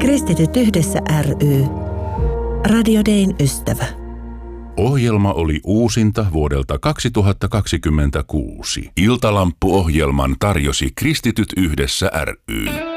Kristityt yhdessä ry. Radio Dayn ystävä. Ohjelma oli uusinta vuodelta 2026. Iltalamppu-ohjelman tarjosi Kristityt yhdessä ry.